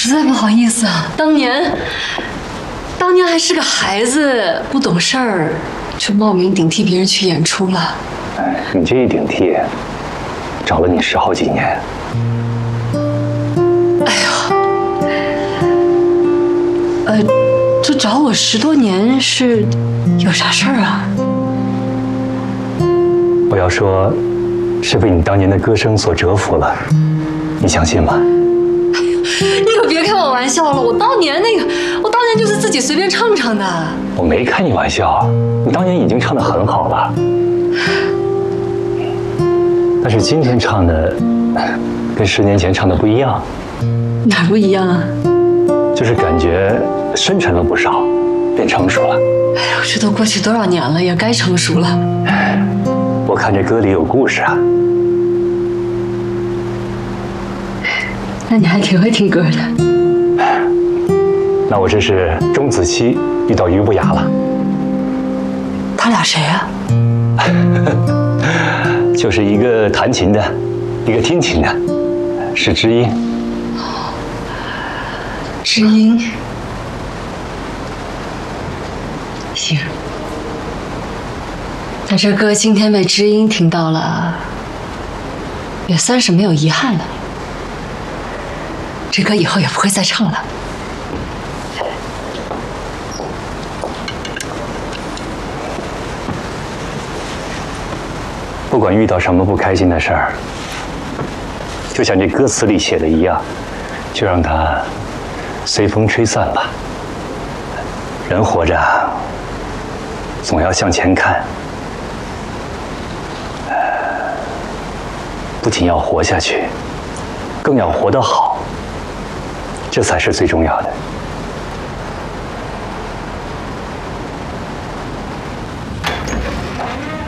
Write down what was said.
实在不好意思啊，当年还是个孩子，不懂事儿，就冒名顶替别人去演出了。 你这一顶替，找了你10好几年。 这找我10多年是有啥事儿啊？ 我要说，是被你当年的歌声所折服了，你相信吗？ 你可别开我玩笑了，我当年就是自己随便唱唱的。 我没开你玩笑，你当年已经唱得很好了。但是今天唱的，跟10年前唱的不一样。 哪儿不一样啊？ 就是感觉深沉了不少，变成熟了。 哎呦，这都过去多少年了，也该成熟了。 我看这歌里有故事啊。 那你还挺会听歌的。 那我这是钟子期遇到俞不雅了。 他俩谁啊？ 就是一个弹琴的，一个听琴的，是知音。 知音。行。那这歌今天被知音听到了，也算是没有遗憾了。这歌以后也不会再唱了。 不管遇到什么不开心的事儿，就像这歌词里写的一样，就让它随风吹散吧。人活着，总要向前看，不仅要活下去，更要活得好，这才是最重要的。